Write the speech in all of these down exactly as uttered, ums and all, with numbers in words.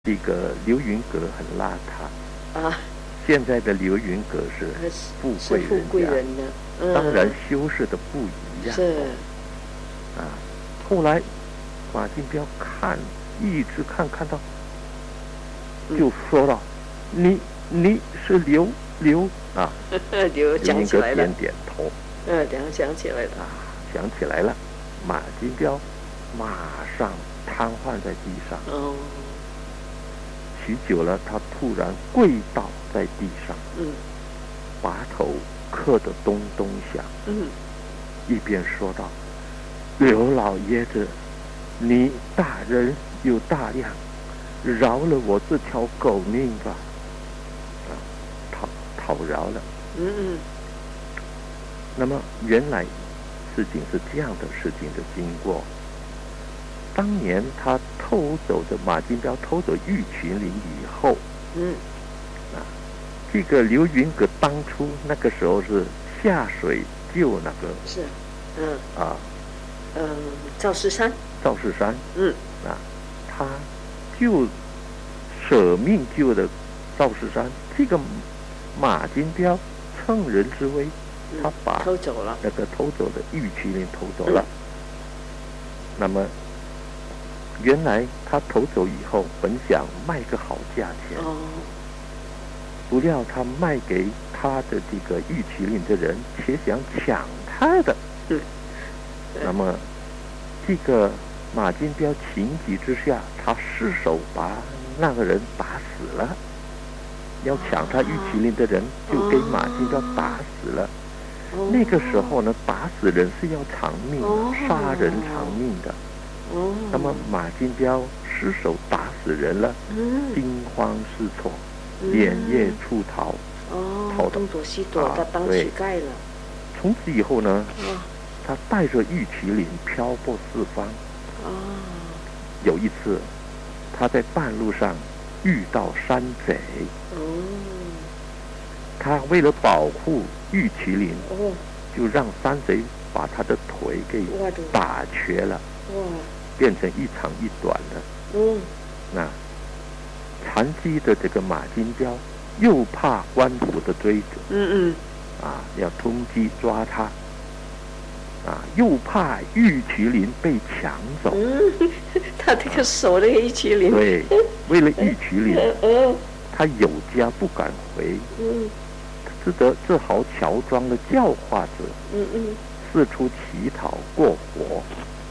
这个刘云阁很邋遢啊， 现在的刘云阁是富贵人家， 是富贵人的，嗯、 当然修饰的不一样。 是啊，后来马金彪看，一直看看到，就说道：“嗯、你你是刘刘啊？” 刘想起来了， 点点头。 嗯，等下想起来了啊，想起来了。马金彪马上瘫痪在地上。 哦。 许久了，他突然跪倒在地上， 嗯， 把头磕得咚咚响， 嗯， 一边说道：“刘老爷子，你大人有大量，饶了我这条狗命吧！”啊，讨讨饶了。 嗯嗯。 那么原来事情是这样的事情的经过。当年他偷走的马金彪偷走玉麒麟以后， 嗯， 啊，这个刘云阁当初那个时候是下水救那个是，嗯啊， 嗯，赵世山， 赵世山， 嗯， 啊，他救舍命救的赵世山，这个马金彪趁人之危，他把偷走了那个偷走的玉麒麟偷走了，嗯、那么。原来他偷走以后，本想卖个好价钱，哦，不料他卖给他的这个玉麒麟的人，且想抢他的。 嗯， 那么这个马金彪情急之下，他失手把那个人打死了。要抢他玉麒麟的人，就给马金彪打死了。哦、那个时候呢，打死人是要偿命的，哦、杀人偿命的。哦、那么马金彪失手打死人了，嗯、惊慌失措，嗯、连夜出逃， 哦，逃东躲西躲，他当乞丐了。 从此以后呢，哦、他带着玉麒麟漂泊四方。哦，有一次，他在半路上遇到山贼。哦，他为了保护玉麒麟，哦、就让山贼把他的腿给打瘸了。哇！变成一长一短的，嗯，那残疾的这个马金彪又怕官府的追责，嗯嗯，啊，要通缉抓他，啊，又怕玉麒麟被抢走， 嗯，他这个手那个玉麒麟， 对，为了玉麒麟，嗯，他有家不敢回，嗯，只得只好乔装了教化者，嗯嗯，四处乞讨过活。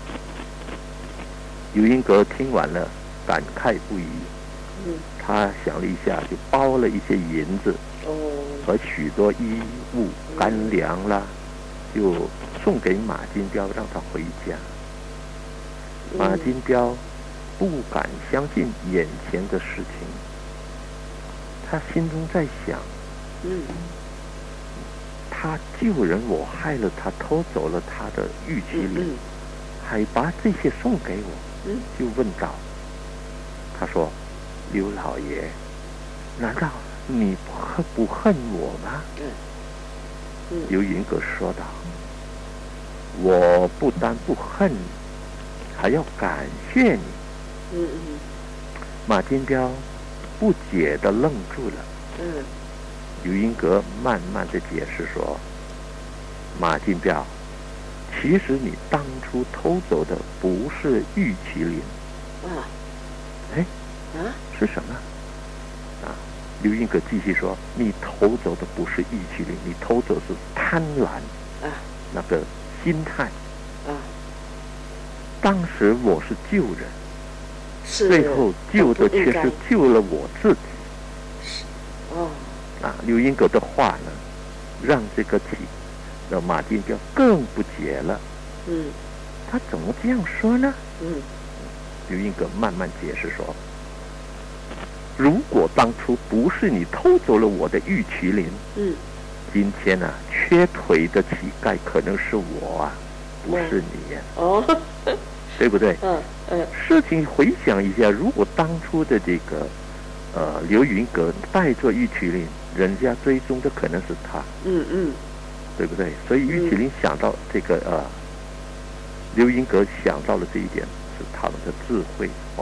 刘云阁听完了，感慨不已。嗯，他想了一下，就包了一些银子，哦，和许多衣物、干粮啦，就送给马金彪，让他回家。嗯、马金彪不敢相信眼前的事情，他心中在想：嗯，他救人，我害了他，偷走了他的玉麒麟，嗯嗯、还把这些送给我。嗯，就问道：“他说，刘老爷，难道你不恨不恨我吗？”嗯，嗯刘云阁说道：“我不但不恨你，还要感谢你。”嗯嗯。马金彪不解地愣住了。嗯。刘云阁慢慢地解释说：“马金彪。”其实你当初偷走的不是玉麒麟，啊，哎，啊，是什么？啊，刘云阁继续说，你偷走的不是玉麒麟，你偷走的是贪婪，啊，那个心态，啊，当时我是救人， 是， 最后救的却是救了我自己， 是，哦， 啊，刘云阁的话呢，让这个起。那马金彪更不解了，嗯，他怎么这样说呢？嗯，刘云阁慢慢解释说：“如果当初不是你偷走了我的玉麒麟，嗯，今天呢、啊，缺腿的乞丐可能是我啊，不是你呀、啊，哦，对不对？嗯嗯。事情回想一下，如果当初的这个呃刘云阁带着玉麒麟，人家追踪的可能是他，嗯嗯。”对不对？所以玉麒麟想到这个呃，刘云阁想到了这一点，是他们的智慧哦。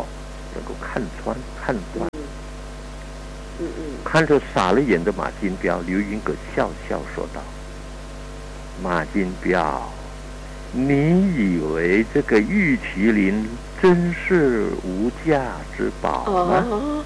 能够看穿、看断。 嗯嗯， 看着傻了眼的马金彪，刘云阁笑笑说道：“马金彪，你以为这个玉麒麟真是无价之宝吗？ 哦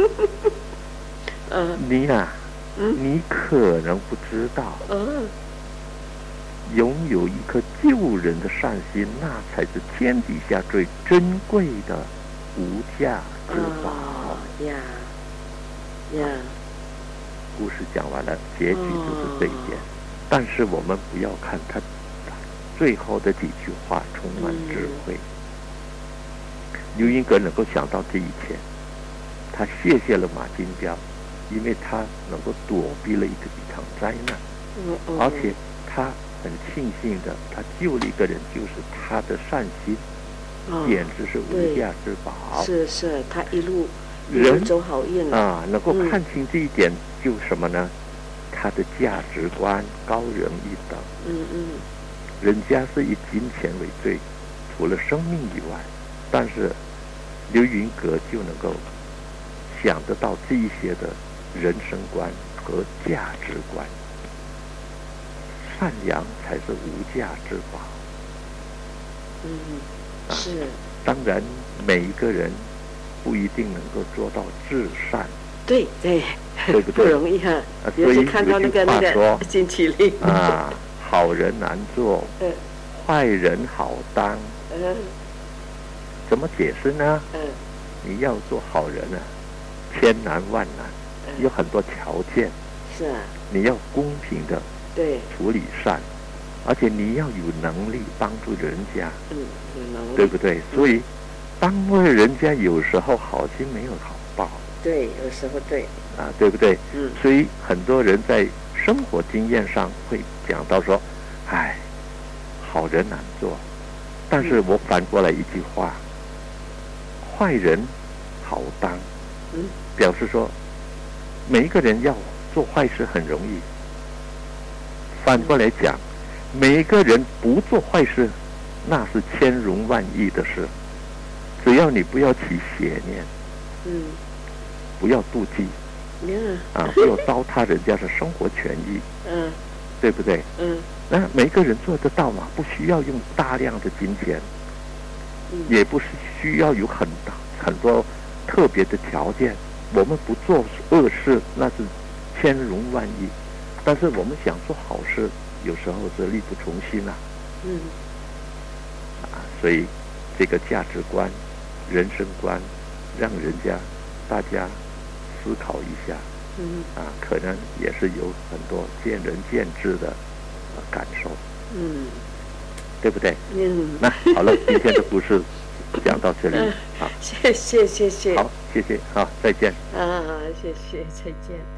呃、你呀、啊，嗯、你可能不知道， 哦、 拥有一颗救人的善心，那才是天底下最珍贵的无价之宝。 哦”呀呀， 故事讲完了，结局就是这一点。哦、但是我们不要看他最后的几句话充满智慧。嗯、刘云阁能够想到这一切，他谢谢了马金彪，因为他能够躲避了一个一场灾难， 嗯嗯、 而且他很庆幸的，他救了一个人，就是他的善心，哦、简直是无价之宝。 是是，他一路一路走好运啊，能够看清这一点，就什么呢？嗯、他的价值观高人一等。 嗯嗯， 人家是以金钱为最，除了生命以外，但是刘云阁就能够想得到这一些的人生观和价值观。善良才是无价之宝。 嗯，是。啊、 当然，每一个人不一定能够做到至善。 对对， 对不对？ 不容易哈。 啊、所以看到那个那个金麒麟啊，好人难做， 嗯、 坏人好当。 嗯， 怎么解释呢？ 嗯， 你要做好人啊，千难万难，嗯、有很多条件。 是啊。 你要公平的。 对， 处理善，而且你要有能力帮助人家， 嗯，有能力， 对不对？所以，帮助人家有时候好心没有好报， 对，有时候对， 啊，对不对？ 嗯， 所以很多人在生活经验上会讲到说，哎，好人难做，但是我反过来一句话，嗯、坏人好当， 嗯， 表示说，每一个人要做坏事很容易。反过来讲，每个人不做坏事，那是千容万易的事。只要你不要起邪念， 嗯， 不要妒忌， 嗯、 啊，不要糟蹋人家的生活权益， 嗯， 对不对？ 嗯， 那每个人做得到嘛？不需要用大量的金钱， 嗯、 也不是需要有很大很多特别的条件。我们不做恶事，那是千容万易。但是我们想做好事，有时候是力不从心啊。 嗯。 啊，所以这个价值观、人生观，让人家大家思考一下。 嗯。啊， 可能也是有很多见仁见智的、呃、感受。 嗯。 对不对？ 嗯。 那好了，今天的故事讲到这里。 好，谢谢谢谢。 好，谢谢，好，再见。 啊，谢谢，再见。